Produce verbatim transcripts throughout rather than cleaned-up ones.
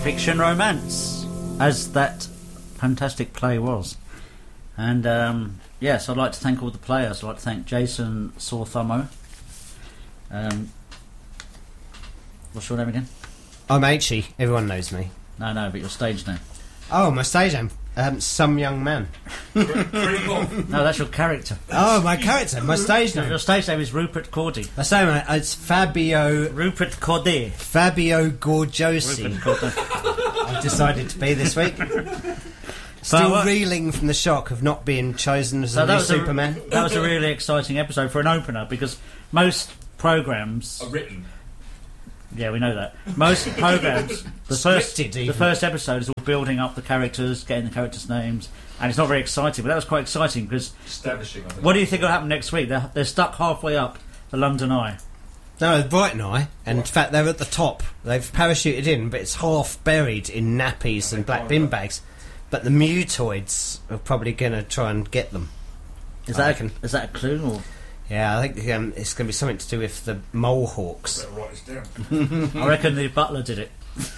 fiction romance, as that fantastic play was. And um, yes, I'd like to thank all the players. I'd like to thank Jason Sorthummo. Um, what's your name again? I'm H. Everyone knows me. No, no, but your stage name. Oh, my stage name. Um, some young man. No, that's your character. Oh, my character. My stage name. Your stage name is Rupert Cordy. I say, mate, it's Fabio. Rupert Cordy. Fabio Gorgiosi. Rupert Cordy. I've decided to be this week. Still But, uh, reeling from the shock of not being chosen as So a that new was Superman. A, that was a really exciting episode for an opener, because most programmes Are written. Yeah, we know that. Most programmes, the first, Scripted, the even. first episode is all building up the characters, getting the characters' names, and it's not very exciting. But that was quite exciting because. Establishing. I think. What do you think will happen next week? They're, they're stuck halfway up the London Eye. No, the Brighton Eye, and in fact they're at the top. They've parachuted in, but it's half buried in nappies and black bin bags. But the mutoids are probably going to try and get them. Is I that reckon. a, is that a clue? Or? Yeah, I think um, it's going to be something to do with the Molehawks. Better write this down. I reckon the butler did it.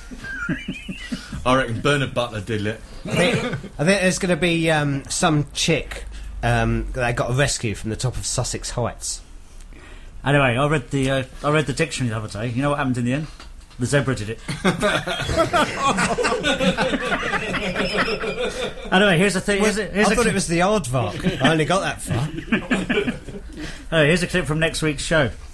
I reckon Bernard Butler did it. I think, I think there's going to be um, some chick um, that got a rescue from the top of Sussex Heights. Anyway, I read the uh, I read the dictionary the other day. You know what happened in the end? The zebra did it. Anyway, here's the thing. Here's a, here's I a thought cl- it was the aardvark. I only got that far. Oh, here's a clip from next week's show.